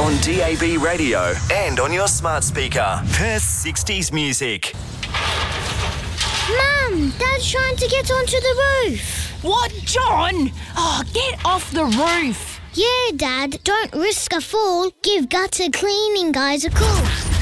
on DAB radio and on your smart speaker. Perth's 60s music. Mum, Dad's trying to get onto the roof. What, John? Oh, get off the roof. Yeah, Dad, don't risk a fall. Give gutter cleaning guys a call.